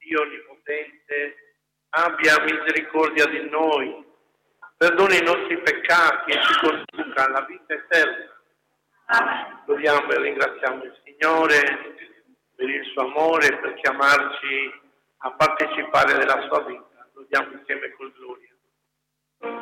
Dio Onnipotente, abbia misericordia di noi, perdoni i nostri peccati e ci conduca alla vita eterna. Amen. Lodiamo e ringraziamo il Signore per il suo amore, per chiamarci a partecipare della sua vita. Lodiamo insieme col gloria.